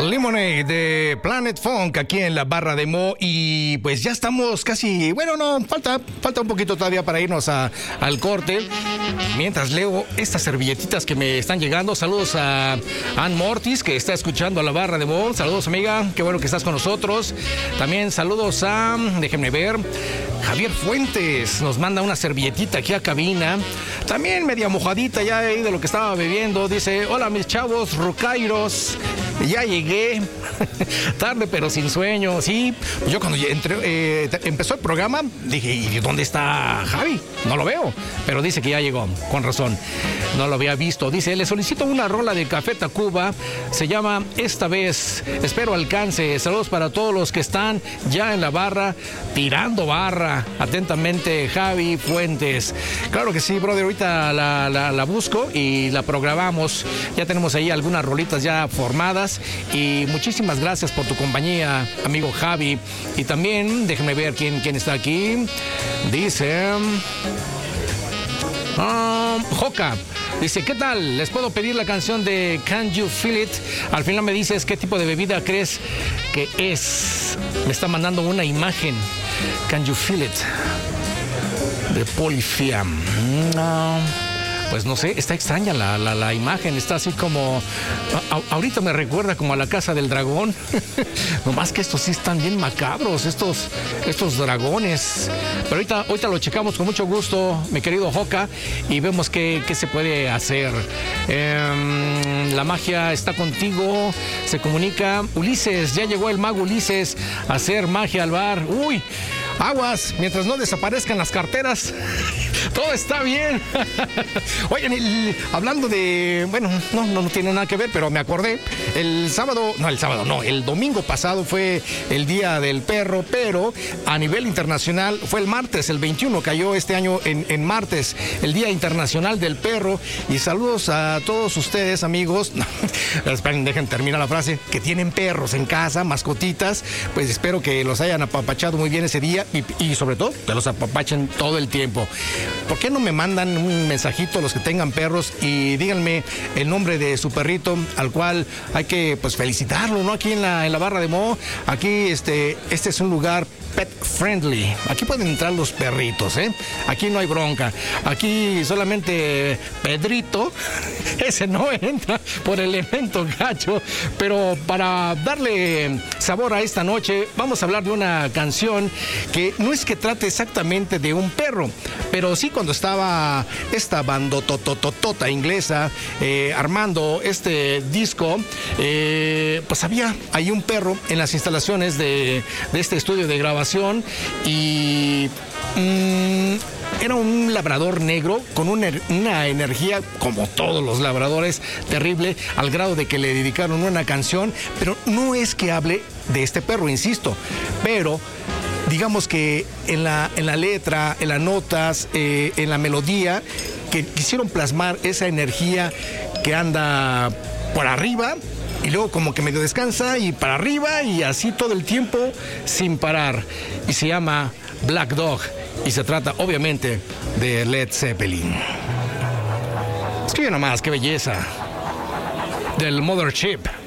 Lemonade de Planet Funk aquí en la barra de Mo. Y pues ya estamos casi, bueno, no, falta un poquito todavía para irnos al corte. Mientras leo estas servilletitas que me están llegando. Saludos a Ann Mortis, que está escuchando a la barra de Mo. Saludos, amiga, qué bueno que estás con nosotros. También saludos a, déjenme ver, Javier Fuentes nos manda una servilletita aquí a cabina. También media mojadita ya ahí de lo que estaba bebiendo. Dice, hola mis chavos rucairos, ya llegué. Tarde pero sin sueño. Sí, yo cuando empezó el programa dije, ¿y dónde está Javi? No lo veo, pero dice que ya llegó, con razón. No lo había visto. Dice, le solicito una rola de Café Tacuba. Se llama Esta Vez. Espero alcance. Saludos para todos los que están ya en la barra, tirando barra. Atentamente, Javi Fuentes. Claro que sí, brother. Ahorita la busco y la programamos. Ya tenemos ahí algunas rolitas ya formadas. Y muchísimas gracias por tu compañía, amigo Javi. Y también, déjenme ver quién está aquí. Dice... Joca. Dice, ¿qué tal? ¿Les puedo pedir la canción de Can You Feel It? Al final me dices qué tipo de bebida crees que es. Me está mandando una imagen. Can You Feel It? De Polyfiam. Pues no sé, está extraña la imagen, está así como... ahorita me recuerda como a la Casa del Dragón. Nomás que estos sí están bien macabros, estos dragones. Pero ahorita lo checamos con mucho gusto, mi querido Joca, y vemos qué se puede hacer. La magia está contigo, se comunica. Ulises, ya llegó el mago Ulises a hacer magia al bar. ¡Uy! Aguas, mientras no desaparezcan las carteras, todo está bien. Oigan, hablando de... Bueno, no tiene nada que ver, pero me acordé. El domingo pasado fue el Día del Perro, pero a nivel internacional fue el martes, el 21, cayó este año en martes, el Día Internacional del Perro. Y saludos a todos ustedes, amigos. Esperen, dejen terminar la frase. Que tienen perros en casa, mascotitas. Pues espero que los hayan apapachado muy bien ese día. Y sobre todo, que los apapachen todo el tiempo. ¿Por qué no me mandan un mensajito los que tengan perros y díganme el nombre de su perrito, al cual hay que pues felicitarlo, ¿no? Aquí en la barra de Mo, aquí este es un lugar pet friendly. Aquí pueden entrar los perritos, ¿eh? Aquí no hay bronca. Aquí solamente Pedrito, ese no entra por el elemento gacho. Pero para darle sabor a esta noche, vamos a hablar de una canción que no es que trate exactamente de un perro, pero sí cuando estaba esta bandotototota inglesa armando este disco, pues había ahí un perro en las instalaciones de este estudio de grabación y era un labrador negro con una energía, como todos los labradores, terrible, al grado de que le dedicaron una canción. Pero no es que hable de este perro, insisto, pero digamos que en la letra, en las notas, en la melodía, que quisieron plasmar esa energía que anda por arriba y luego como que medio descansa y para arriba y así todo el tiempo sin parar. Y se llama Black Dog y se trata obviamente de Led Zeppelin. Escribe nomás, qué belleza. Del Mothership.